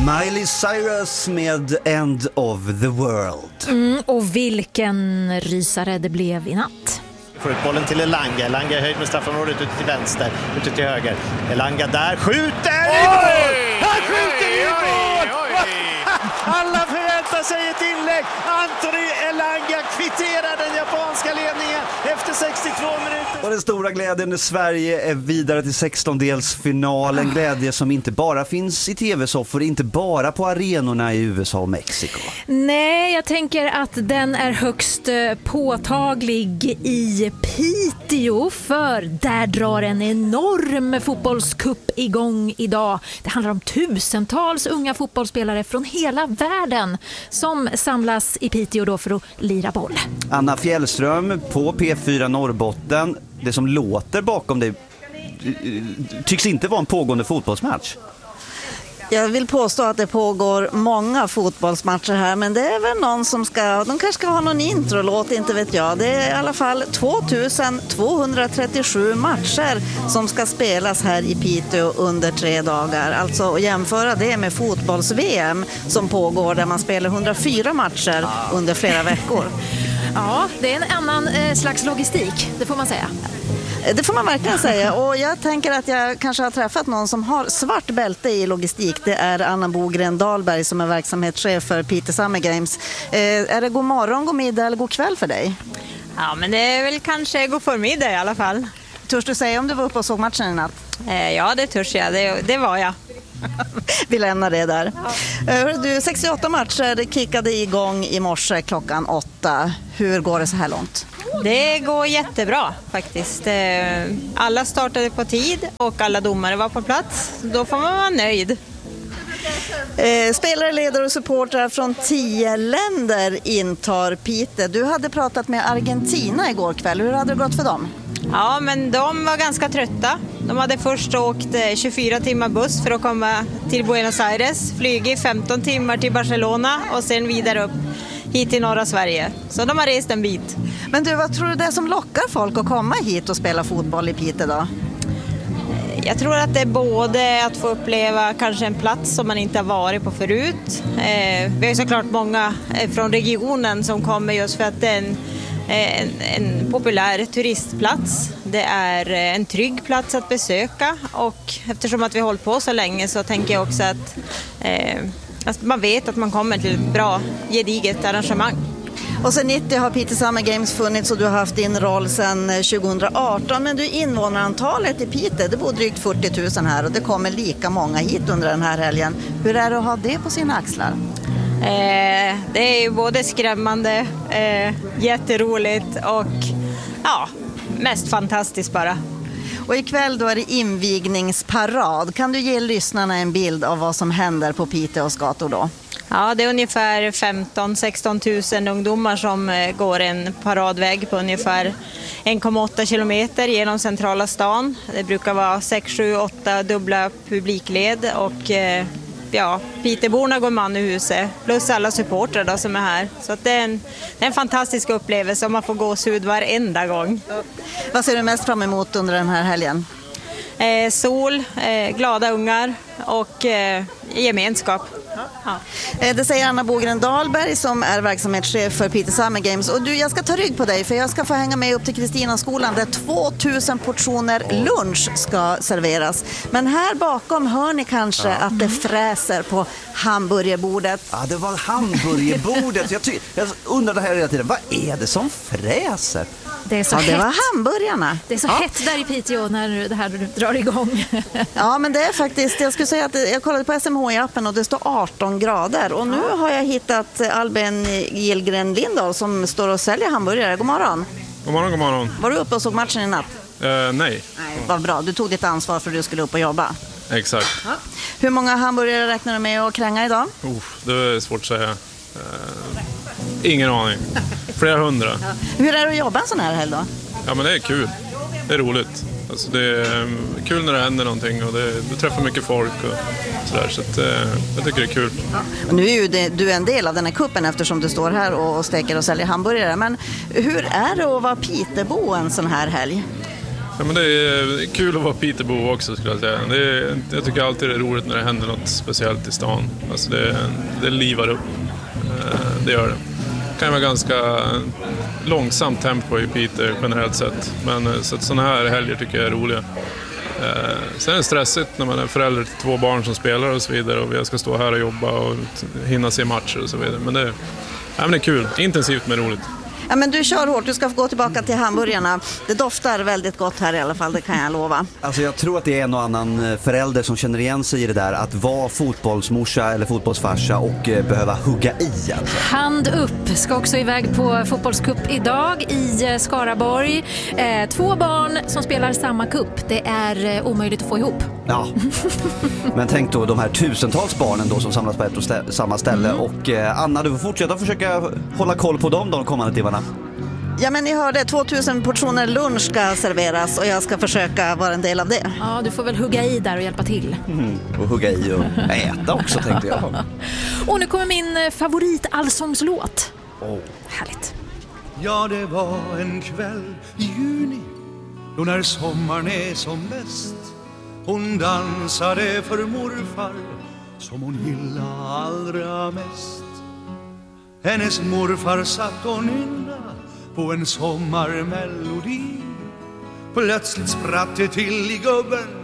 Miley Cyrus med End of the World. Och vilken rysare det blev i natt. Får ut bollen till Elanga. Elanga är höjd med straffområdet ut till vänster, ut till höger. Elanga där, skjuter! Han skjuter i mål! Alla förväntar sig ett inlägg. Anthony Elanga kvitterar den japanska ledningen efter 62 minuter. Och den stora glädjen när Sverige är vidare till 16-delsfinal. En glädje som inte bara finns i tv-soffor, inte bara på arenorna i USA och Mexiko. Nej, jag tänker att den är högst påtaglig i Piteå, för där drar en enorm fotbollscup igång idag. Det handlar om tusentals unga fotbollsspelare från hela världen som samlas i Piteå då för att lira boll. Anna Fjällström på P4 Norrbotten. Det som låter bakom dig tycks inte vara en pågående fotbollsmatch. Jag vill påstå att det pågår många fotbollsmatcher här, men det är väl någon som de kanske ska ha någon introlåt, inte vet jag. Det är i alla fall 2237 matcher som ska spelas här i Piteå under 3 dagar. Alltså att jämföra det med fotbolls-VM som pågår där man spelar 104 matcher under flera veckor. Ja, det är en annan slags logistik, det får man säga. Det får man verkligen säga, och jag tänker att jag kanske har träffat någon som har svart bälte i logistik. Det är Anna Bogren Dahlberg som är verksamhetschef för Piteå Summer Games. Är det god morgon, god middag eller god kväll för dig? Ja, men det är väl kanske god förmiddag i alla fall. Törs du säga om du var uppe och såg matchen i natt? Ja, det törs jag. Det var jag. Vi lämnar det där. Ja. 68 matcher kickade igång i morse klockan 8. Hur går det så här långt? Det går jättebra faktiskt. Alla startade på tid och alla domare var på plats. Då får man vara nöjd. Spelare, ledare och supportrar från 10 länder intar Piteå. Du hade pratat med Argentina igår kväll. Hur hade det gått för dem? Ja, men de var ganska trötta. De hade först åkt 24 timmar buss för att komma till Buenos Aires. Flygit 15 timmar till Barcelona och sen vidare upp hit till norra Sverige. Så de har rest en bit. Men du, vad tror du det är som lockar folk att komma hit och spela fotboll i Piteå då? Jag tror att det är både att få uppleva kanske en plats som man inte har varit på förut. Vi har såklart många från regionen som kommer just för att det är en populär turistplats. Det är en trygg plats att besöka, och eftersom att vi har hållit på så länge så tänker jag också att man vet att man kommer till ett bra, gediget arrangemang. Och sen 90 har Piteå Summer Games funnits och du har haft din roll sedan 2018. Men du, invånarantalet i Piteå, det bor drygt 40 000 här och det kommer lika många hit under den här helgen. Hur är det att ha det på sina axlar? Det är ju både skrämmande, jätteroligt och mest fantastiskt bara. Och ikväll då är det invigningsparad. Kan du ge lyssnarna en bild av vad som händer på Piteås gator då? Ja, det är ungefär 15-16 000 ungdomar som går en paradväg på ungefär 1,8 kilometer genom centrala stan. Det brukar vara 6, 7, 8 dubbla publikled och Piteåborna går man i huset plus alla supportrar då som är här. Så att det är en fantastisk upplevelse och man får gåshud varenda gång. Vad ser du mest fram emot under den här helgen? Sol, glada ungar och gemenskap. Ja. Det säger Anna Bogren Dahlberg som är verksamhetschef för Piteå Summer Games. Och du, jag ska ta rygg på dig för jag ska få hänga med upp till Kristinaskolan där 2000 portioner lunch ska serveras. Men här bakom hör ni kanske att det fräser på hamburgerbordet. Ja, det var hamburgerbordet. Jag undrar det här hela tiden. Vad är det som fräser? Det är så hett. Det var hamburgarna. Det är så hett där i Piteå när det här drar igång. Ja, men det är faktiskt, jag skulle säga att jag kollade på SMHI-appen och det står 18 grader. Och nu har jag hittat Albin Gillgren Lindahl som står och säljer hamburgare. God morgon. God morgon, god morgon. Var du uppe och såg matchen i natt? Nej. Vad bra, du tog ditt ansvar för att du skulle upp och jobba. Exakt. Ja. Hur många hamburgare räknar du med att kränga idag? Det är svårt att säga. Ingen aning. Flera hundra. Ja. Hur är det att jobba en sån här helg då? Ja, men det är kul. Det är roligt. Alltså, det är kul när det händer någonting och du träffar mycket folk och sådär. Så att, jag tycker det är kul. Ja. Och nu är ju du en del av den här kuppen eftersom du står här och steker och säljer hamburgare. Men hur är det att vara Piteåbo en sån här helg? Ja, men det är kul att vara Peterbo också, skulle jag säga. Jag tycker alltid det är roligt när det händer något speciellt i stan. Alltså det livar upp. Det gör det. Det kan vara ganska långsamt tempo i Piteå generellt sett. Men så att sådana här helger tycker jag är roliga. Sen är det stressigt när man är förälder till 2 barn som spelar och så vidare. Och vi ska stå här och jobba och hinna se matcher och så vidare. Men det är kul. Intensivt men roligt. Ja, men du kör hårt, du ska få gå tillbaka till hamburgarna. Det doftar väldigt gott här i alla fall, det kan jag lova. Alltså jag tror att det är en och annan förälder som känner igen sig i det där att vara fotbollsmorsa eller fotbollsfarsa och behöva hugga i. Alltså. Hand upp, ska också iväg på fotbollscup idag i Skaraborg. 2 barn som spelar samma cup, det är omöjligt att få ihop. Ja, men tänk då de här tusentals barnen då som samlas på ett och samma ställe. Och Anna, du får fortsätta försöka hålla koll på dem de kommande timmarna. Ja, men ni hörde, 2000 portioner lunch ska serveras och jag ska försöka vara en del av det. Ja, du får väl hugga i där och hjälpa till. Och hugga i och äta också, tänkte jag. Och nu kommer min favorit-allsångslåt. Härligt. Ja, det var en kväll i juni, då när sommaren är som bäst. Hon dansade för morfar som hon gillade allra mest. Hennes morfar satt och nynna på en sommarmelodi. Plötsligt spratt det till i gubben